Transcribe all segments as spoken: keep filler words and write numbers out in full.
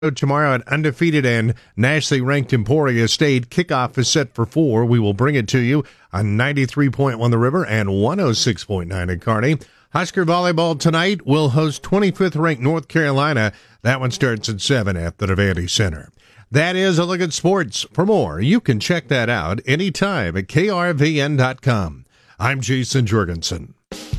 Tomorrow at undefeated and nationally ranked Emporia State. Kickoff is set for four. We will bring it to you on ninety-three point one The River and one oh six point nine at Kearney. Husker volleyball tonight will host twenty-fifth ranked North Carolina. That one starts at seven at the Devaney Center. That is a look at sports. For more, you can check that out anytime at K R V N dot com. I'm Jason Jorgensen.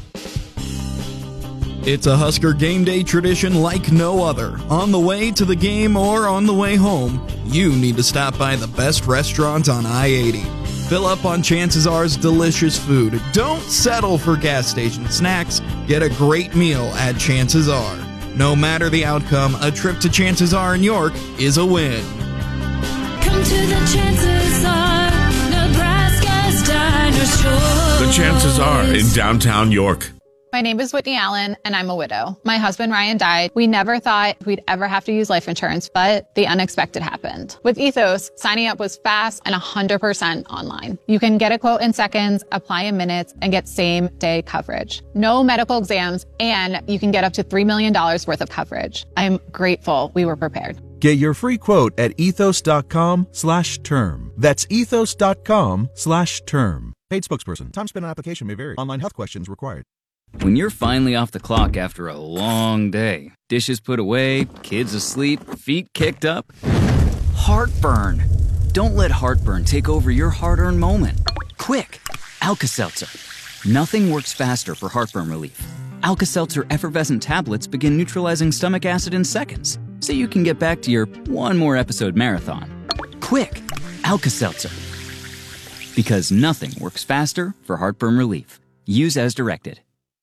It's a Husker game day tradition like no other. On the way to the game or on the way home, you need to stop by the best restaurant on I eighty. Fill up on Chances R's delicious food. Don't settle for gas station snacks. Get a great meal at Chances R. No matter the outcome, a trip to Chances R in York is a win. Come to the Chances R, Nebraska's dinosaurs. The Chances R in downtown York. My name is Whitney Allen, and I'm a widow. My husband, Ryan, died. We never thought we'd ever have to use life insurance, but the unexpected happened. With Ethos, signing up was fast and one hundred percent online. You can get a quote in seconds, apply in minutes, and get same-day coverage. No medical exams, and you can get up to three million dollars worth of coverage. I'm grateful we were prepared. Get your free quote at ethos.com slash term. That's ethos.com slash term. Paid spokesperson. Time spent on application may vary. Online health questions required. When you're finally off the clock after a long day, dishes put away, kids asleep, feet kicked up, heartburn. Don't let heartburn take over your hard-earned moment. Quick, Alka-Seltzer. Nothing works faster for heartburn relief. Alka-Seltzer effervescent tablets begin neutralizing stomach acid in seconds, so you can get back to your one more episode marathon. Quick, Alka-Seltzer. Because nothing works faster for heartburn relief. Use as directed.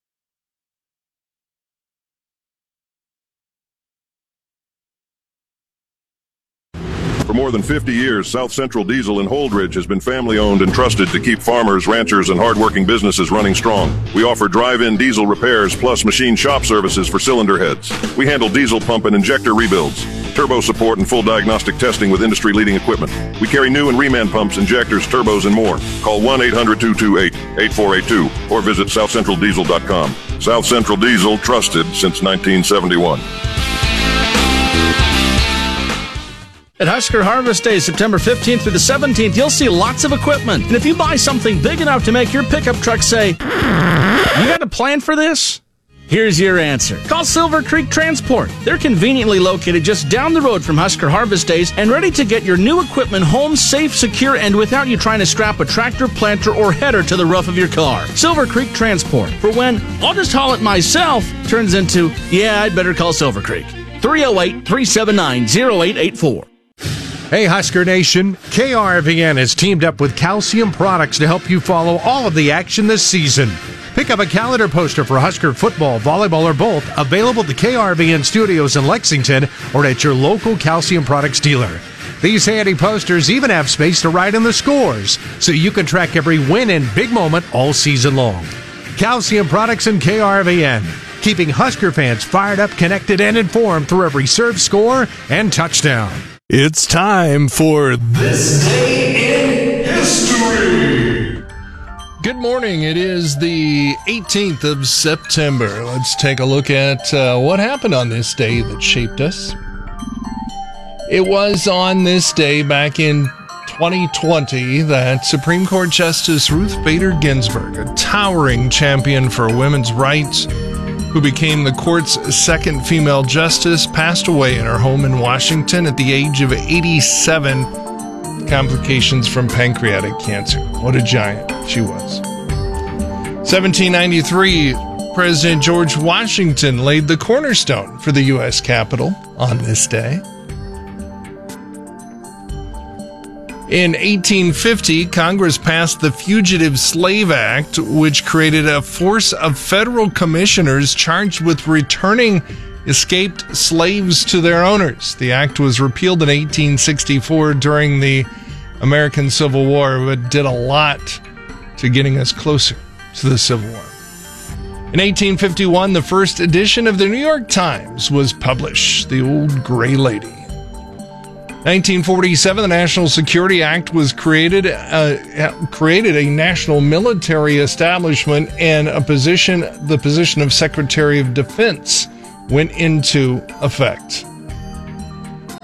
For more than fifty years, South Central Diesel in Holdridge has been family-owned and trusted to keep farmers, ranchers, and hardworking businesses running strong. We offer drive-in diesel repairs plus machine shop services for cylinder heads. We handle diesel pump and injector rebuilds, turbo support, and full diagnostic testing with industry-leading equipment. We carry new and reman pumps, injectors, turbos, and more. Call one eight hundred two two eight eight four eight two or visit south central diesel dot com. South Central Diesel, trusted since nineteen seventy-one. At Husker Harvest Day, September fifteenth through the seventeenth, you'll see lots of equipment. And if you buy something big enough to make your pickup truck say, "You got a plan for this?" Here's your answer. Call Silver Creek Transport. They're conveniently located just down the road from Husker Harvest Days and ready to get your new equipment home safe, secure, and without you trying to strap a tractor, planter, or header to the roof of your car. Silver Creek Transport. For when, "I'll just haul it myself," turns into, "Yeah, I'd better call Silver Creek." three oh eight, three seven nine, oh eight eight four. Hey, Husker Nation, K R V N has teamed up with Calcium Products to help you follow all of the action this season. Pick up a calendar poster for Husker football, volleyball, or both, available at the K R V N studios in Lexington or at your local Calcium Products dealer. These handy posters even have space to write in the scores, so you can track every win and big moment all season long. Calcium Products and K R V N, keeping Husker fans fired up, connected, and informed through every serve, score, and touchdown. It's time for This Day in History. Good morning. It is the eighteenth of September. Let's take a look at uh, what happened on this day that shaped us. It was on this day back in twenty twenty that Supreme Court Justice Ruth Bader Ginsburg, a towering champion for women's rights, who became the court's second female justice, passed away in her home in Washington at the age of eighty-seven, complications from pancreatic cancer. What a giant she was. seventeen ninety-three, President George Washington laid the cornerstone for the U S Capitol on this day. In eighteen fifty, Congress passed the Fugitive Slave Act, which created a force of federal commissioners charged with returning escaped slaves to their owners. The act was repealed in eighteen sixty-four during the American Civil War, but did a lot to getting us closer to the Civil War. In eighteen fifty-one, the first edition of the New York Times was published, The Old Gray Lady. nineteen forty-seven, the National Security Act was created, uh, created a national military establishment, and a position, the position of Secretary of Defense, went into effect.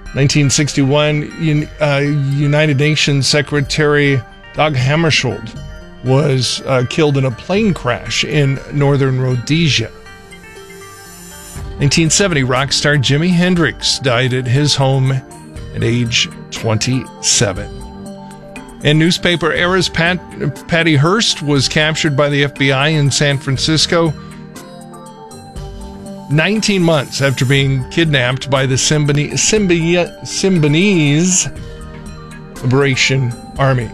nineteen sixty-one, Un- uh, United Nations Secretary Dag Hammarskjöld was uh, killed in a plane crash in northern Rhodesia. nineteen seventy, rock star Jimi Hendrix died at his home at age twenty-seven. And newspaper heiress Pat, Patty Hearst was captured by the F B I in San Francisco nineteen months after being kidnapped by the Symbionese, Symbi- Symbionese Liberation Army.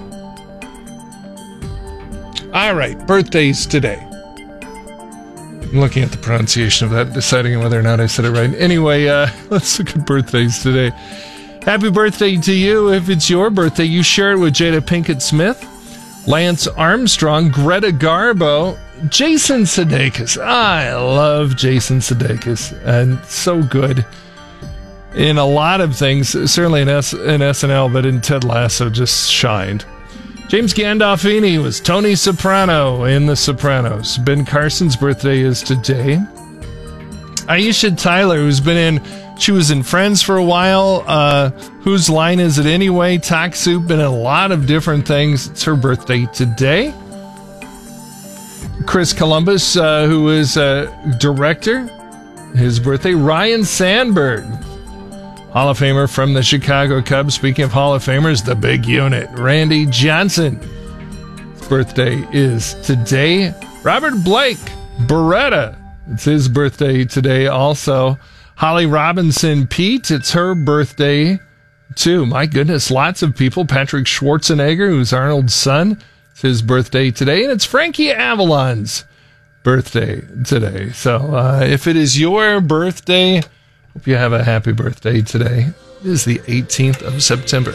All right, birthdays today. I'm looking at the pronunciation of that, deciding whether or not I said it right. Anyway, uh, let's look at birthdays today. Happy birthday to you. If it's your birthday, you share it with Jada Pinkett Smith, Lance Armstrong, Greta Garbo, Jason Sudeikis. I love Jason Sudeikis, and so good in a lot of things, certainly in, S- in S N L, but in Ted Lasso just shined. James Gandolfini was Tony Soprano in The Sopranos. Ben Carson's birthday is today. Aisha Tyler, who's been in, she was in Friends for a while. Uh, Whose Line Is It Anyway? Talk Soup, been in a lot of different things. It's her birthday today. Chris Columbus, uh, who is a director, his birthday. Ryan Sandberg, Hall of Famer from the Chicago Cubs. Speaking of Hall of Famers, the big unit, Randy Johnson. His birthday is today. Robert Blake, Beretta. It's his birthday today also. Holly Robinson Pete, it's her birthday too. My goodness, lots of people. Patrick Schwarzenegger, who's Arnold's son. It's his birthday today. And it's Frankie Avalon's birthday today. So uh, if it is your birthday, hope you have a happy birthday today. It is the eighteenth of September.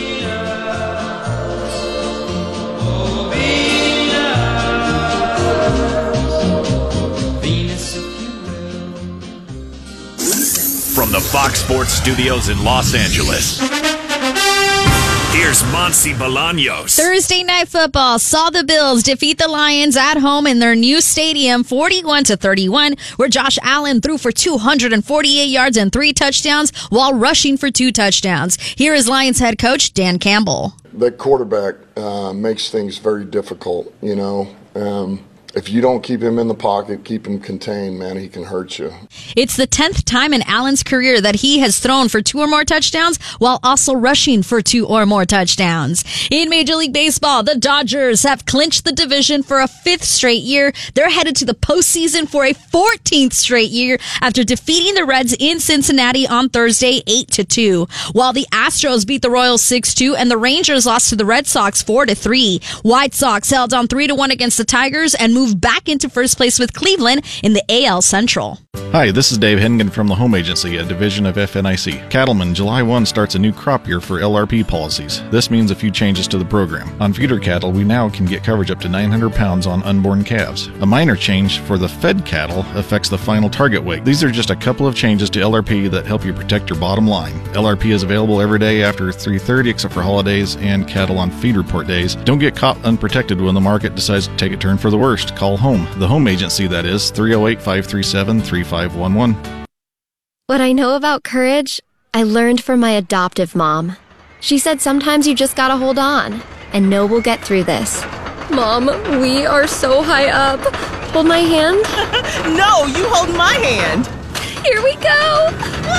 From the Fox Sports Studios in Los Angeles, here's Monty Bolaños. Thursday Night Football saw the Bills defeat the Lions at home in their new stadium forty-one to thirty-one, where Josh Allen threw for two hundred forty-eight yards and three touchdowns while rushing for two touchdowns. Here is Lions head coach Dan Campbell. That quarterback uh, makes things very difficult, you know. Um, If you don't keep him in the pocket, keep him contained, man, he can hurt you. It's the tenth time in Allen's career that he has thrown for two or more touchdowns while also rushing for two or more touchdowns. In Major League Baseball, the Dodgers have clinched the division for a fifth straight year. They're headed to the postseason for a fourteenth straight year after defeating the Reds in Cincinnati on Thursday eight to two. While the Astros beat the Royals six two and the Rangers lost to the Red Sox four to three. White Sox held on three to one against the Tigers and moved back into first place with Cleveland in the A L Central. Hi, this is Dave Hennigan from the Home Agency, a division of F N I C. Cattlemen, July first starts a new crop year for L R P policies. This means a few changes to the program. On feeder cattle, we now can get coverage up to nine hundred pounds on unborn calves. A minor change for the fed cattle affects the final target weight. These are just a couple of changes to L R P that help you protect your bottom line. L R P is available every day after three thirty except for holidays and cattle on feed report days. Don't get caught unprotected when the market decides to take a turn for the worst. Call home. The Home Agency, that is, three oh eight, five three seven, three five one one. What I know about courage, I learned from my adoptive mom. She said sometimes you just gotta hold on and know we'll get through this. Mom, we are so high up. Hold my hand. No, you hold my hand. Here we go.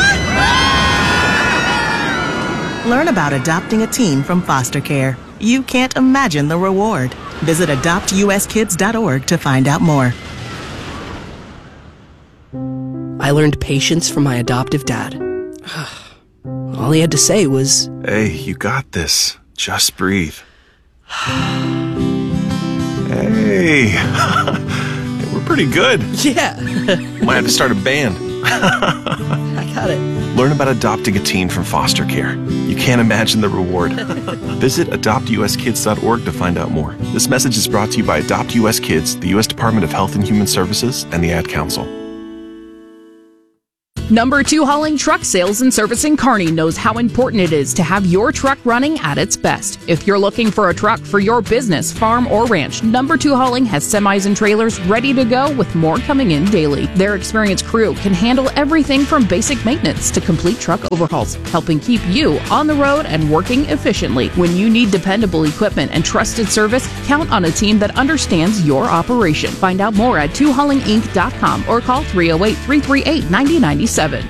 Learn about adopting a teen from foster care. You can't imagine the reward. Visit adopt u s kids dot org to find out more. I learned patience from my adoptive dad. All he had to say was, "Hey, you got this. Just breathe." Hey, we're pretty good. Yeah. Might have to start a band. I got it. Learn about adopting a teen from foster care. You can't imagine the reward. Visit adopt u s kids dot org to find out more. This message is brought to you by Adopt U S Kids, the U S Department of Health and Human Services, and the Ad Council. Number two Hauling Truck Sales and Service in Kearney knows how important it is to have your truck running at its best. If you're looking for a truck for your business, farm, or ranch, Number two Hauling has semis and trailers ready to go with more coming in daily. Their experienced crew can handle everything from basic maintenance to complete truck overhauls, helping keep you on the road and working efficiently. When you need dependable equipment and trusted service, count on a team that understands your operation. Find out more at two hauling inc dot com or call three oh eight, three three eight, nine oh nine seven.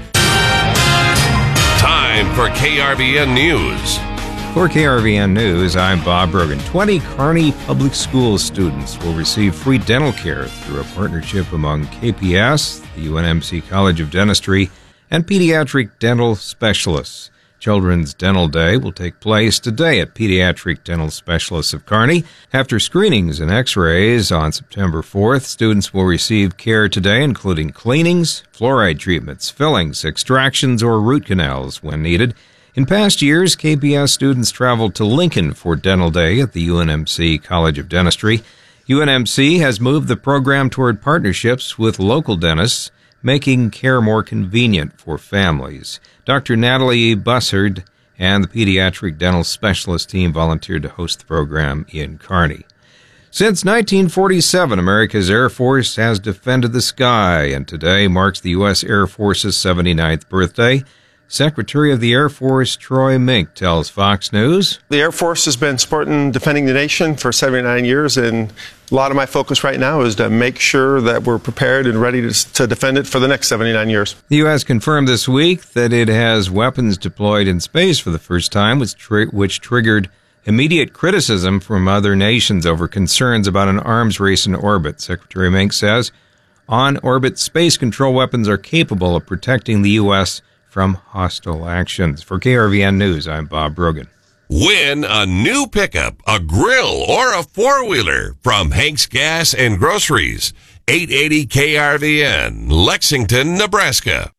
Time for K R V N News. For K R V N News, I'm Bob Brogan. twenty Kearney Public Schools students will receive free dental care through a partnership among K P S, the U N M C College of Dentistry, and pediatric dental specialists. Children's Dental Day will take place today at Pediatric Dental Specialists of Kearney. After screenings and x-rays on September fourth, students will receive care today, including cleanings, fluoride treatments, fillings, extractions, or root canals when needed. In past years, K P S students traveled to Lincoln for Dental Day at the U N M C College of Dentistry. U N M C has moved the program toward partnerships with local dentists, making care more convenient for families. Doctor Natalie Bussard and the Pediatric Dental Specialist team volunteered to host the program in Kearney. Since nineteen forty-seven, America's Air Force has defended the sky, and today marks the U S Air Force's seventy-ninth birthday. Secretary of the Air Force Troy Mink tells Fox News. The Air Force has been supporting defending the nation for seventy-nine years, and a lot of my focus right now is to make sure that we're prepared and ready to, to defend it for the next seventy-nine years. The U S confirmed this week that it has weapons deployed in space for the first time, which, tri- which triggered immediate criticism from other nations over concerns about an arms race in orbit. Secretary Mink says on-orbit space control weapons are capable of protecting the U S from hostile actions. For K R V N News, I'm Bob Brogan. Win a new pickup, a grill, or a four-wheeler from Hank's Gas and Groceries. eight eighty K R V N, Lexington, Nebraska.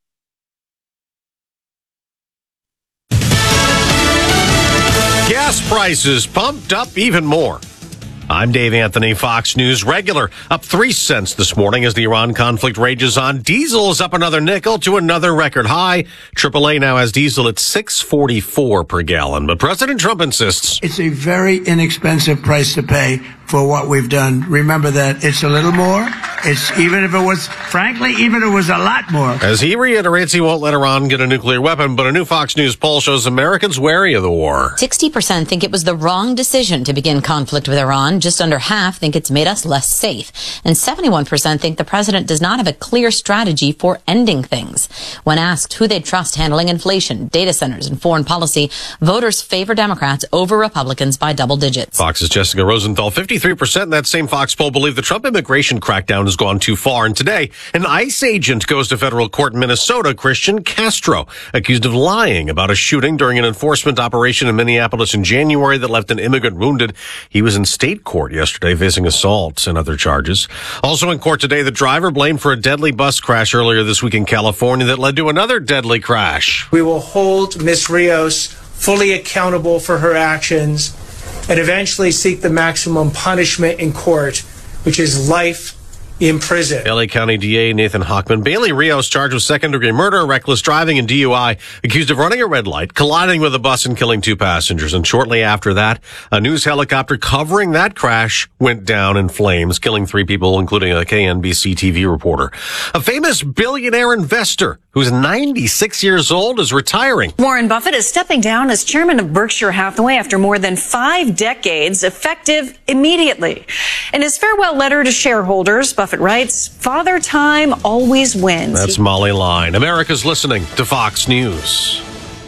Gas prices pumped up even more. I'm Dave Anthony, Fox News regular. Up three cents this morning as the Iran conflict rages on. Diesel is up another nickel to another record high. triple A now has diesel at six forty-four per gallon. But President Trump insists it's a very inexpensive price to pay for what we've done. Remember that it's a little more. It's even if it was, frankly, even if it was a lot more. As he reiterates he won't let Iran get a nuclear weapon, but a new Fox News poll shows Americans wary of the war. sixty percent think it was the wrong decision to begin conflict with Iran. Just under half think it's made us less safe. And seventy-one percent think the president does not have a clear strategy for ending things. When asked who they'd trust handling inflation, data centers, and foreign policy, voters favor Democrats over Republicans by double digits. Fox's Jessica Rosenthal, fifty-three percent in that same Fox poll believe the Trump immigration crackdown has gone too far. And today, an ICE agent goes to federal court in Minnesota, Christian Castro, accused of lying about a shooting during an enforcement operation in Minneapolis in January that left an immigrant wounded. He was in state court yesterday facing assault and other charges. Also in court today, the driver blamed for a deadly bus crash earlier this week in California that led to another deadly crash. We will hold Miz Rios fully accountable for her actions and eventually seek the maximum punishment in court, which is life in prison. L A County D A Nathan Hochman. Bailey Rios charged with second-degree murder, reckless driving, and D U I, accused of running a red light, colliding with a bus, and killing two passengers. And shortly after that, a news helicopter covering that crash went down in flames, killing three people, including a K N B C T V reporter. A famous billionaire investor who's ninety-six years old is retiring. Warren Buffett is stepping down as chairman of Berkshire Hathaway after more than five decades, effective immediately. In his farewell letter to shareholders, Buffett writes, "Father Time always wins." That's Molly Line. America's listening to Fox News.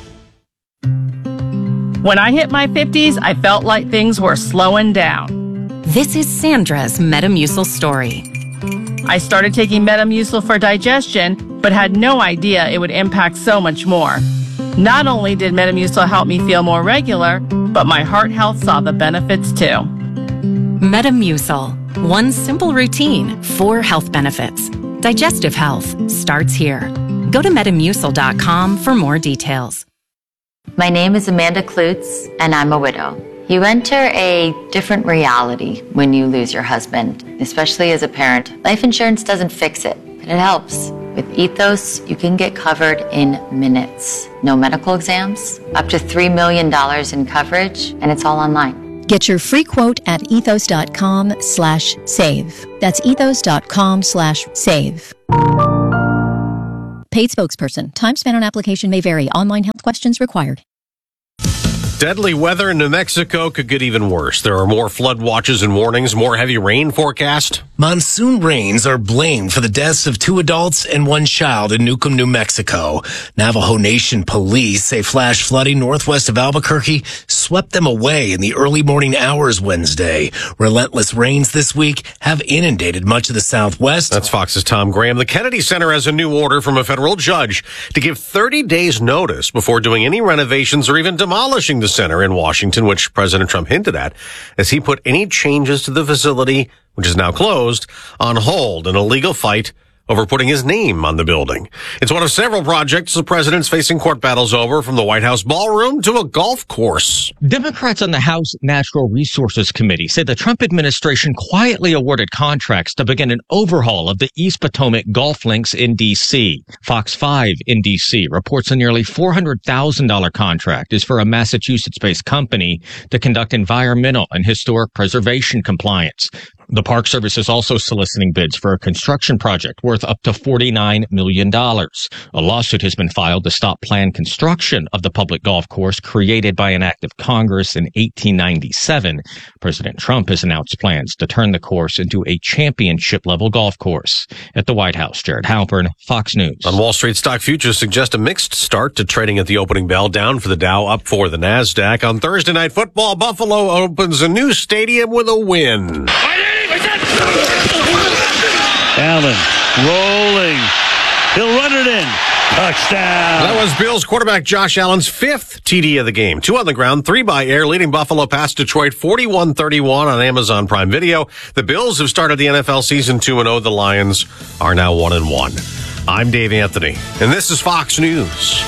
When I hit my fifties, I felt like things were slowing down. This is Sandra's Metamucil story. I started taking Metamucil for digestion, but had no idea it would impact so much more. Not only did Metamucil help me feel more regular, but my heart health saw the benefits too. Metamucil. One simple routine, four health benefits. Digestive health starts here. Go to metamucil dot com for more details. My name is Amanda Klutz, and I'm a widow. You enter a different reality when you lose your husband, especially as a parent. Life insurance doesn't fix it, but it helps. With Ethos, you can get covered in minutes. No medical exams, up to three million dollars in coverage, and it's all online. Get your free quote at ethos.com slash save. That's ethos.com slash save. Paid spokesperson. Time spent on application may vary. Online health questions required. Deadly weather in New Mexico could get even worse. There are more flood watches and warnings, more heavy rain forecast. Monsoon rains are blamed for the deaths of two adults and one child in Newcomb, New Mexico. Navajo Nation police say flash flooding northwest of Albuquerque swept them away in the early morning hours Wednesday. Relentless rains this week have inundated much of the southwest. That's Fox's Tom Graham. The Kennedy Center has a new order from a federal judge to give thirty days notice before doing any renovations or even demolishing the center in Washington, which President Trump hinted at, as he put any changes to the facility, which is now closed, on hold in a legal fight over putting his name on the building. It's one of several projects the president's facing court battles over, from the White House ballroom to a golf course. Democrats on the House Natural Resources Committee say the Trump administration quietly awarded contracts to begin an overhaul of the East Potomac golf links in D C. Fox five in D C reports a nearly four hundred thousand dollars contract is for a Massachusetts-based company to conduct environmental and historic preservation compliance. The Park Service is also soliciting bids for a construction project worth up to forty-nine million dollars. A lawsuit has been filed to stop planned construction of the public golf course created by an act of Congress in eighteen ninety-seven. President Trump has announced plans to turn the course into a championship-level golf course. At the White House, Jared Halpern, Fox News. On Wall Street, stock futures suggest a mixed start to trading at the opening bell, down for the Dow, up for the NASDAQ. On Thursday Night Football, Buffalo opens a new stadium with a win. Allen rolling. He'll run it in. Touchdown. That was Bills quarterback Josh Allen's fifth T D of the game. Two on the ground, three by air, leading Buffalo past Detroit forty-one thirty-one on Amazon Prime Video. The Bills have started the N F L season two and oh. The Lions are now one and one. I'm Dave Anthony, and this is Fox News.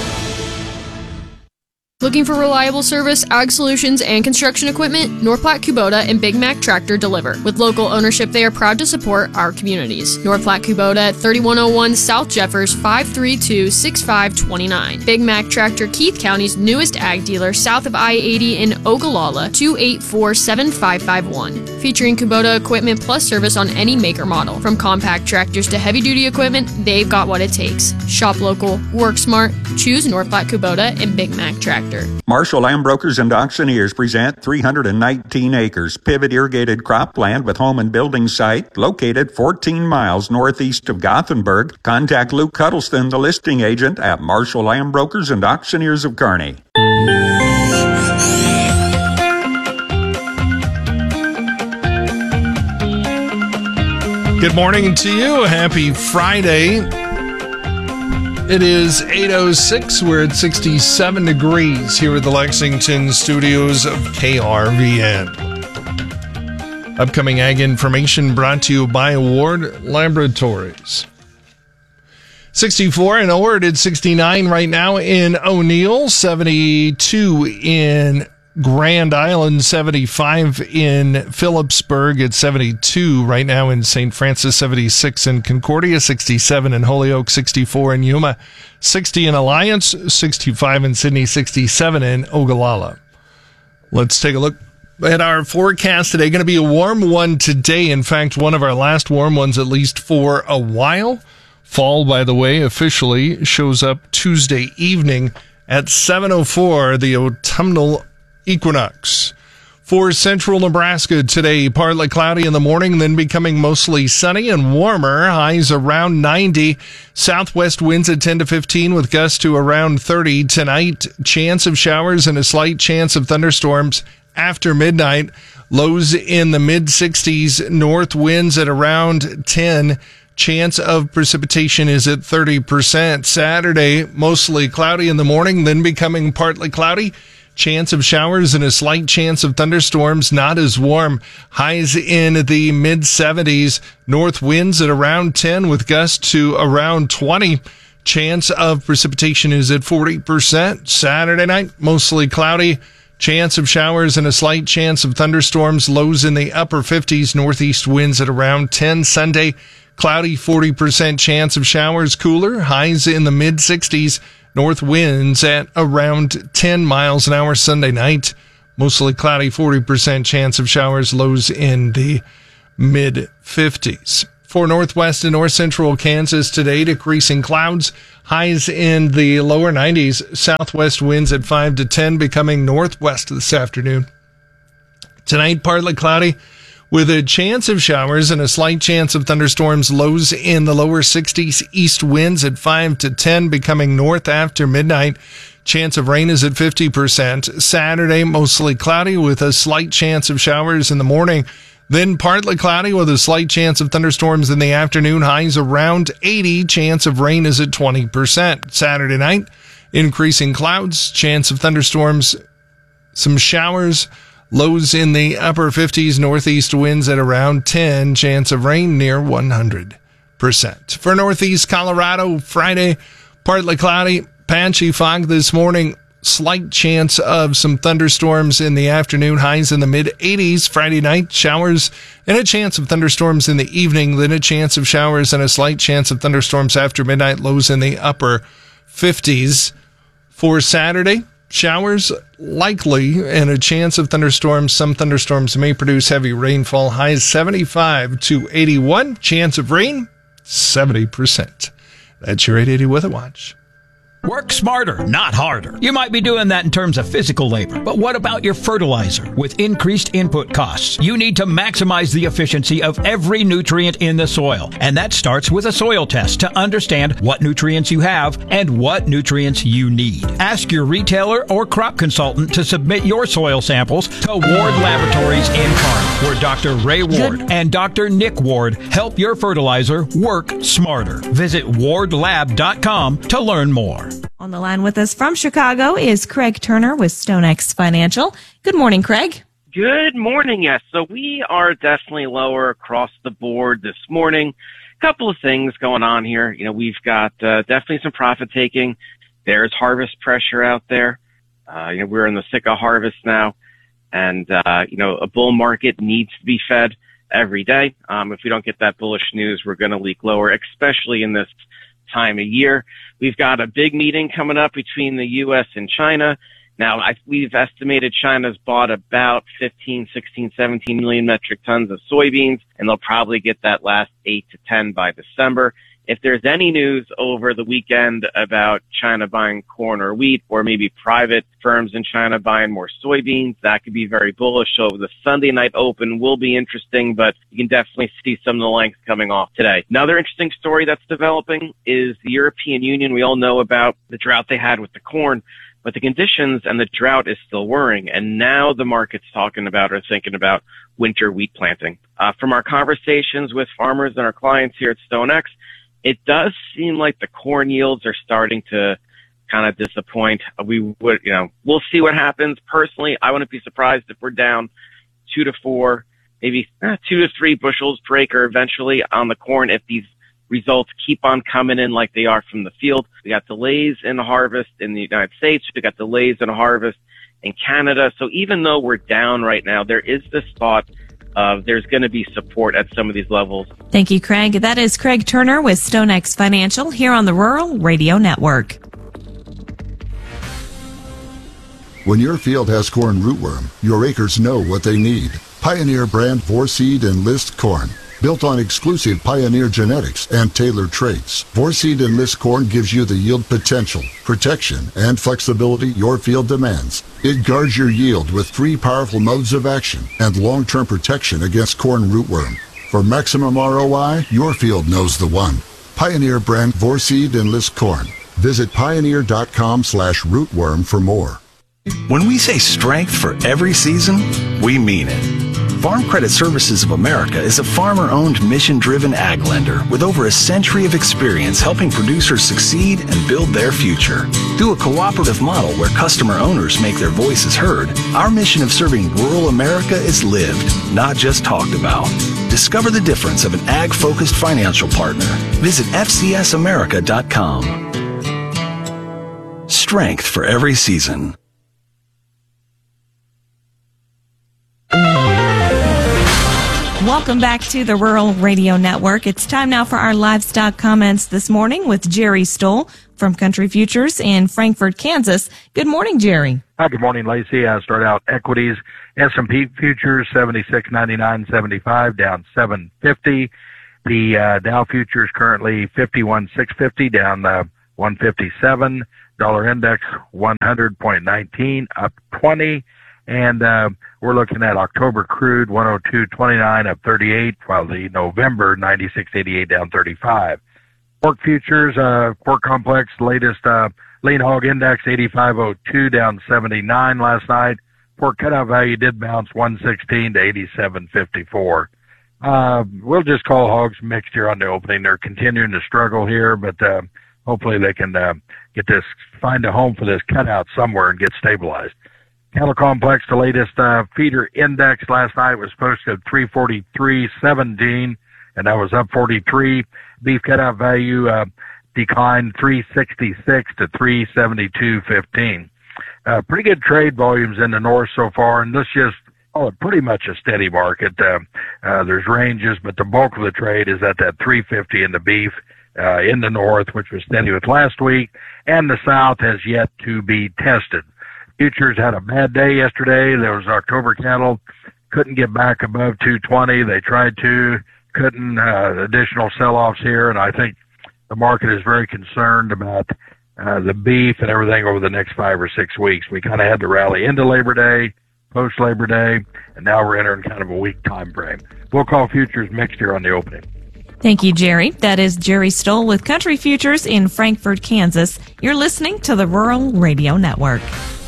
Looking for reliable service, ag solutions, and construction equipment? North Platte Kubota and Big Mac Tractor deliver. With local ownership, they are proud to support our communities. North Platte Kubota at thirty-one oh one South Jeffers, five three two, six five two nine. Big Mac Tractor, Keith County's newest ag dealer, south of I eighty in Ogallala, two eight four, seven five five one. Featuring Kubota equipment plus service on any make or model. From compact tractors to heavy-duty equipment, they've got what it takes. Shop local, work smart, choose North Platte Kubota and Big Mac Tractor. Marshall Land Brokers and Auctioneers present three hundred nineteen acres pivot irrigated cropland with home and building site located fourteen miles northeast of Gothenburg. Contact Luke Cuddleston, the listing agent at Marshall Land Brokers and Auctioneers of Kearney. Good morning to you. Happy Friday. It is eight oh six. We're at sixty-seven degrees here at the Lexington studios of K R V N. Upcoming ag information brought to you by Ward Laboratories. sixty-four in Ord, it's sixty-nine right now in O'Neill, seventy-two in Grand Island, seventy-five in Phillipsburg, it's seventy-two right now in Saint Francis, seventy-six in Concordia, sixty-seven in Holyoke, sixty-four in Yuma, sixty in Alliance, sixty-five in Sydney, sixty-seven in Ogallala. Let's take a look at our forecast today. Going to be a warm one today. In fact, one of our last warm ones, at least for a while. Fall, by the way, officially shows up Tuesday evening at seven oh four, the autumnal equinox. For central Nebraska today, partly cloudy in the morning, then becoming mostly sunny and warmer. Highs around ninety. Southwest winds at ten to fifteen with gusts to around thirty. Tonight, chance of showers and a slight chance of thunderstorms after midnight. Lows in the mid sixties. North winds at around ten. Chance of precipitation is at thirty percent. Saturday, mostly cloudy in the morning, then becoming partly cloudy. Chance of showers and a slight chance of thunderstorms, not as warm. Highs in the mid seventies. North winds at around ten with gusts to around twenty. Chance of precipitation is at forty percent. Saturday night, mostly cloudy. Chance of showers and a slight chance of thunderstorms. Lows in the upper fifties. Northeast winds at around ten. Sunday, Cloudy, forty percent chance of showers. Cooler, highs in the mid sixties. North winds at around ten miles an hour Sunday night. Mostly cloudy, forty percent chance of showers. Lows in the mid fifties. For northwest and north central Kansas today, decreasing clouds, highs in the lower nineties, southwest winds at five to ten, becoming northwest this afternoon. Tonight, partly cloudy with a chance of showers and a slight chance of thunderstorms, lows in the lower sixties, east winds at five to ten, becoming north after midnight. Chance of rain is at fifty percent. Saturday, mostly cloudy with a slight chance of showers in the morning. Then partly cloudy with a slight chance of thunderstorms in the afternoon. Highs around eighty. Chance of rain is at twenty percent. Saturday night, increasing clouds. Chance of thunderstorms, some showers. Lows in the upper fifties. Northeast winds at around ten. Chance of rain near one hundred percent. For northeast Colorado, Friday, partly cloudy. Patchy fog this morning. Slight chance of some thunderstorms in the afternoon, highs in the mid eighties. Friday night, showers and a chance of thunderstorms in the evening, then a chance of showers and a slight chance of thunderstorms after midnight, lows in the upper fifties. For Saturday, showers likely and a chance of thunderstorms. Some thunderstorms may produce heavy rainfall, highs seventy-five to eighty-one. Chance of rain, seventy percent. That's your eight eighty Weather Watch. Work smarter, not harder. You might be doing that in terms of physical labor, but what about your fertilizer? With increased input costs, you need to maximize the efficiency of every nutrient in the soil. And that starts with a soil test to understand what nutrients you have and what nutrients you need. Ask your retailer or crop consultant to submit your soil samples to Ward Laboratories in Kearney, where Doctor Ray Ward Good. and Doctor Nick Ward help your fertilizer work smarter. Visit ward lab dot com to learn more. On the line with us from Chicago is Craig Turner with StoneX Financial. Good morning, Craig. Good morning, yes. So we are definitely lower across the board this morning. A couple of things going on here. You know, we've got uh, definitely some profit taking. There's harvest pressure out there. Uh, you know, we're in the thick of harvest now. And, uh, you know, a bull market needs to be fed every day. Um, if we don't get that bullish news, we're going to leak lower, especially in this time of year. We've got a big meeting coming up between the U S and China. Now, I, we've estimated China's bought about fifteen, sixteen, seventeen million metric tons of soybeans, and they'll probably get that last eight to ten by December. If there's any news over the weekend about China buying corn or wheat, or maybe private firms in China buying more soybeans, that could be very bullish. So the Sunday night open will be interesting, but you can definitely see some of the length coming off today. Another interesting story that's developing is the European Union. We all know about the drought they had with the corn, but the conditions and the drought is still worrying. And now the market's talking about or thinking about winter wheat planting. Uh, from our conversations with farmers and our clients here at StoneX, it does seem like the corn yields are starting to kind of disappoint. We would, you know, we'll see what happens. Personally, I wouldn't be surprised if we're down two to four, maybe eh, two to three bushels per acre eventually on the corn if these results keep on coming in like they are from the field. We got delays in harvest in the United States. We got delays in harvest in Canada. So even though we're down right now, there is this thought of there's going to be support at some of these levels. Thank you, Craig. That is Craig Turner with StoneX Financial here on the Rural Radio Network. When your field has corn rootworm, your acres know what they need. Pioneer brand Vorseed Enlist corn. Built on exclusive Pioneer genetics and tailored traits, Vorseed Enlist corn gives you the yield potential, protection, and flexibility your field demands. It guards your yield with three powerful modes of action and long-term protection against corn rootworm. For maximum R O I, your field knows the one. Pioneer brand Vorseed Enlist corn. Visit pioneer.com slash rootworm for more. When we say strength for every season, we mean it. Farm Credit Services of America is a farmer-owned, mission-driven ag lender with over a century of experience helping producers succeed and build their future. Through a cooperative model where customer owners make their voices heard, our mission of serving rural America is lived, not just talked about. Discover the difference of an ag-focused financial partner. Visit f c s america dot com. Strength for every season. Welcome back to the Rural Radio Network. It's time now for our livestock comments this morning with Jerry Stoll from Country Futures in Frankfort, Kansas. Good morning, Jerry. Hi, good morning, Lacey. I start out equities. S and P futures seventy-six ninety-nine seventy-five, down seven fifty. The uh, Dow futures currently fifty-one six fifty, down uh, one fifty-seven. Dollar index one hundred point one nine, up twenty. And uh, we're looking at October crude one oh two twenty-nine, up thirty-eight, while the November ninety-six eighty-eight, down thirty-five. Pork futures, uh, pork complex, latest uh, lean hog index eighty-five oh two, down seventy-nine last night. Pork cutout value did bounce one sixteen to eighty-seven fifty-four. Uh, we'll just call hogs mixed here on the opening. They're continuing to struggle here, but uh, hopefully they can uh, get this, find a home for this cutout somewhere and get stabilized. Cattle complex, the latest uh, feeder index last night was posted three forty-three seventeen, and that was up forty-three. Beef cutout value uh, declined three sixty-six to three seventy-two fifteen. Uh, pretty good trade volumes in the north so far, and this just oh, pretty much a steady market. Uh, uh, there's ranges, but the bulk of the trade is at that three fifty in the beef uh, in the north, which was steady with last week, and the south has yet to be tested. Futures had a bad day yesterday. There was October cattle, couldn't get back above two twenty. They tried to, couldn't, uh, additional sell-offs here, and I think the market is very concerned about uh, the beef and everything over the next five or six weeks. We kind of had to rally into Labor Day, post-Labor Day, and now we're entering kind of a weak time frame. We'll call futures mixed here on the opening. Thank you, Jerry. That is Jerry Stoll with Country Futures in Frankfort, Kansas. You're listening to the Rural Radio Network.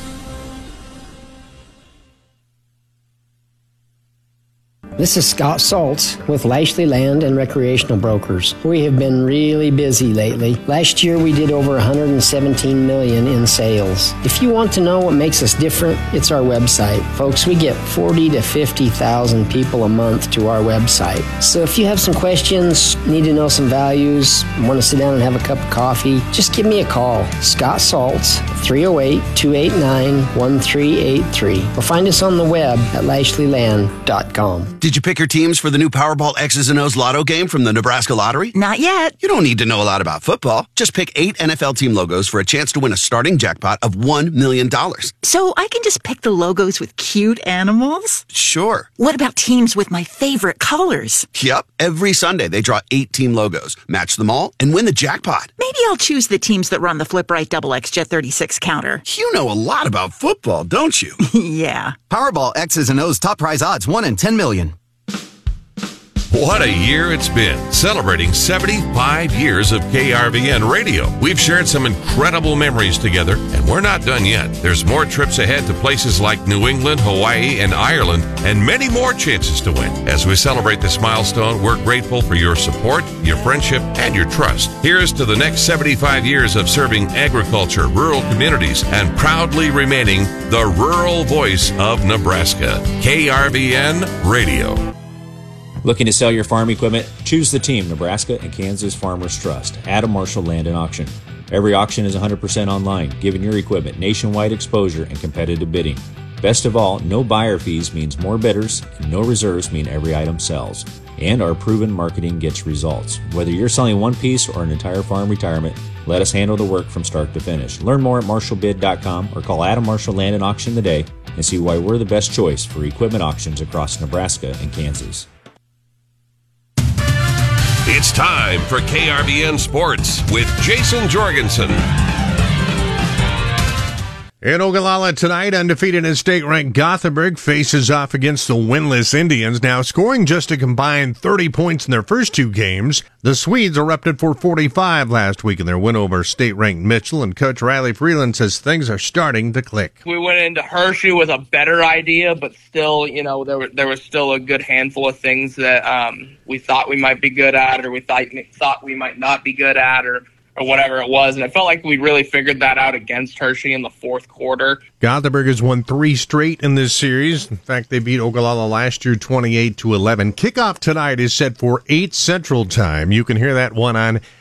This is Scott Saltz with Lashley Land and Recreational Brokers. We have been really busy lately. Last year we did over one hundred seventeen million dollars in sales. If you want to know what makes us different, it's our website. Folks, we get forty to fifty thousand people a month to our website. So if you have some questions, need to know some values, want to sit down and have a cup of coffee, just give me a call. Scott Saltz, three oh eight, two eight nine, one three eight three. Or find us on the web at lashley land dot com. Did you pick your teams for the new Powerball X's and O's Lotto game from the Nebraska Lottery? Not yet. You don't need to know a lot about football. Just pick eight N F L team logos for a chance to win a starting jackpot of one million dollars. So I can just pick the logos with cute animals? Sure. What about teams with my favorite colors? Yep. Every Sunday they draw eight team logos, match them all, and win the jackpot. Maybe I'll choose the teams that run the Flip Right Double X Jet thirty-six counter. You know a lot about football, don't you? Yeah. Powerball X's and O's top prize odds, one in ten million. What a year it's been, celebrating seventy-five years of K R V N radio. We've shared some incredible memories together, and we're not done yet. There's more trips ahead to places like New England, Hawaii, and Ireland, and many more chances to win. As we celebrate this milestone, we're grateful for your support, your friendship, and your trust. Here's to the next seventy-five years of serving agriculture, rural communities, and proudly remaining the rural voice of Nebraska. K R V N Radio. Looking to sell your farm equipment? Choose the team, Nebraska and Kansas Farmers Trust. Adam Marshall Land and Auction. Every auction is one hundred percent online, giving your equipment nationwide exposure and competitive bidding. Best of all, no buyer fees means more bidders, and no reserves mean every item sells. And our proven marketing gets results. Whether you're selling one piece or an entire farm retirement, let us handle the work from start to finish. Learn more at marshall bid dot com or call Adam Marshall Land and Auction today and see why we're the best choice for equipment auctions across Nebraska and Kansas. It's time for K R V N Sports with Jason Jorgensen. In Ogallala tonight, undefeated and state-ranked Gothenburg faces off against the winless Indians, now scoring just a combined thirty points in their first two games. The Swedes erupted for forty-five last week in their win over state-ranked Mitchell, and Coach Riley Freeland says things are starting to click. We went into Hershey with a better idea, but still, you know, there, were, there was still a good handful of things that um, we thought we might be good at, or we thought, thought we might not be good at, or or whatever it was, and I felt like we really figured that out against Hershey in the fourth quarter. Gothenburg has won three straight in this series. In fact, they beat Ogallala last year twenty-eight to eleven. Kickoff tonight is set for eight Central Time. You can hear that one on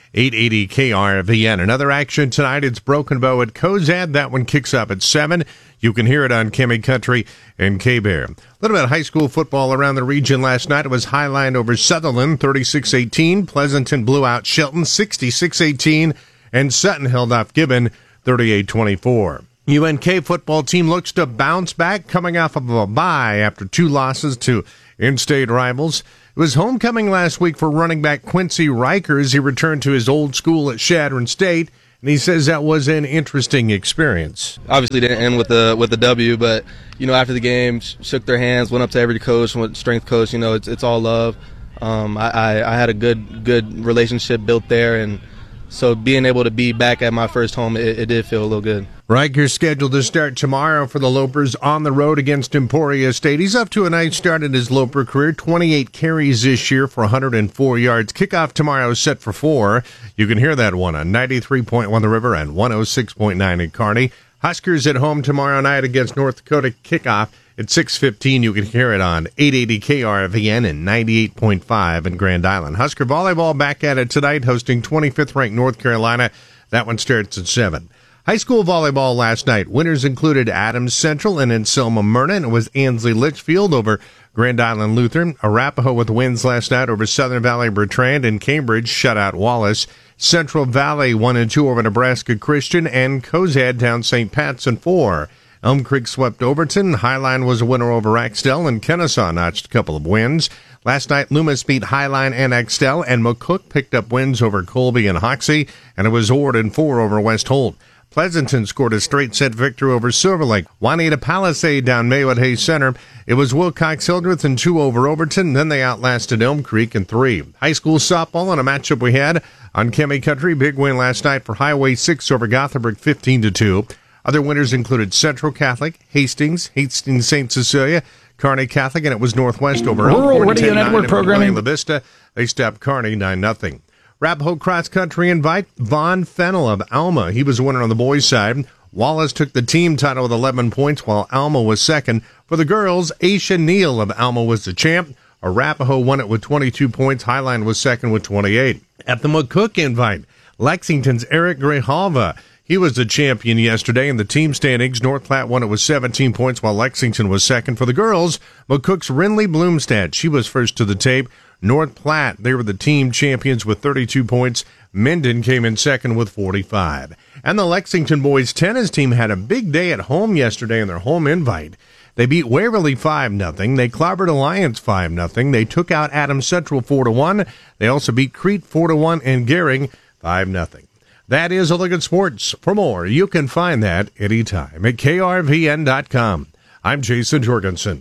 eight eighty K R V N. Another action tonight, it's Broken Bow at Cozad. That one kicks up at seven. You can hear it on Kemi Country and K-Bear. A little bit of high school football around the region last night. It was Highline over Sutherland, thirty-six eighteen. Pleasanton blew out Shelton, sixty-six eighteen. And Sutton held off Gibbon, thirty-eight twenty-four. U N K football team looks to bounce back, coming off of a bye after two losses to in-state rivals. It was homecoming last week for running back Quincy Rikers. He returned to his old school at Chadron State, and he says that was an interesting experience. Obviously didn't end with the with the W, but you know, after the game, shook their hands, went up to every coach, went strength coach. You know, it's it's all love. Um, I, I I had a good good relationship built there, and so being able to be back at my first home, it, it did feel a little good. Riker's scheduled to start tomorrow for the Lopers on the road against Emporia State. He's up to a nice start in his Loper career, twenty-eight carries this year for one hundred four yards. Kickoff tomorrow is set for four. You can hear that one on ninety-three point one The River and one oh six point nine at Kearney. Huskers at home tomorrow night against North Dakota. Kickoff at six fifteen. You can hear it on eight eighty K R V N and ninety-eight point five in Grand Island. Husker volleyball back at it tonight, hosting twenty-fifth ranked North Carolina. That one starts at seven. High school volleyball last night. Winners included Adams Central and Anselma Myrna. It was Ansley Litchfield over Grand Island Lutheran. Arapahoe with wins last night over Southern Valley Bertrand, and Cambridge shut out Wallace. Central Valley one and two over Nebraska Christian, and Cozad down Saint Pat's in four. Elm Creek swept Overton. Highline was a winner over Axtell, and Kennesaw notched a couple of wins. Last night, Loomis beat Highline and Axtell, and McCook picked up wins over Colby and Hoxie, and it was Ord in four over West Holt. Pleasanton scored a straight-set victory over Silver Lake. Juanita Palisade down Maywood Hayes Center. It was Wilcox Hildreth in two over Overton. Then they outlasted Elm Creek in three. High school softball in a matchup we had on Kemi Country. Big win last night for Highway six over Gothenburg, fifteen to two. Other winners included Central Catholic, Hastings, Hastings Saint Cecilia, Kearney Catholic, and it was Northwest over Rural Radio Network programming. La Vista. They stopped Kearney nine nothing. Rapahoe Cross Country invite Vaughn Fennell of Alma. He was the winner on the boys' side. Wallace took the team title with eleven points, while Alma was second. For the girls, Aisha Neal of Alma was the champ. Arapahoe won it with twenty-two points. Highline was second with twenty-eight. At the McCook invite, Lexington's Eric Grijalva. He was the champion yesterday in the team standings. North Platte won it with seventeen points, while Lexington was second. For the girls, McCook's Rinley Bloomstad. She was first to the tape. North Platte, they were the team champions with thirty-two points. Minden came in second with forty-five. And the Lexington boys tennis team had a big day at home yesterday in their home invite. They beat Waverly five nothing. They clobbered Alliance five nothing. They took out Adams Central four to one. They also beat Crete four to one and Gehring five nothing. That is a look at sports. For more, you can find that anytime at K R V N dot com. I'm Jason Jorgensen.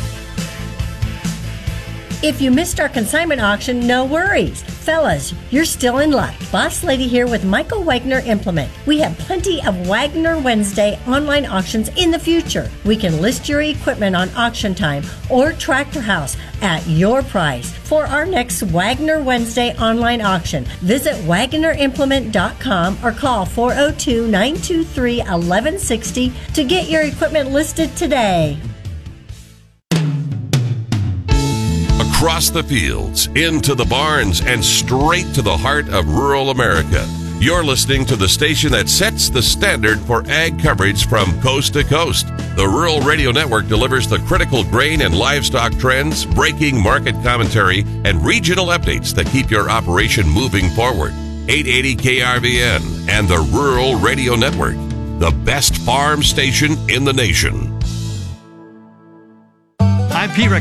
If you missed our consignment auction, no worries. Fellas, you're still in luck. Boss Lady here with Michael Wagner Implement. We have plenty of Wagner Wednesday online auctions in the future. We can list your equipment on Auction Time or Tractor House at your price. For our next Wagner Wednesday online auction, visit Wagner Implement dot com or call four oh two, nine two three, one one six oh to get your equipment listed today. Across the fields, into the barns, and straight to the heart of rural America. You're listening to the station that sets the standard for ag coverage from coast to coast. The Rural Radio Network delivers the critical grain and livestock trends, breaking market commentary, and regional updates that keep your operation moving forward. eight eighty K R V N and the Rural Radio Network, the best farm station in the nation. I'm Pete Rick.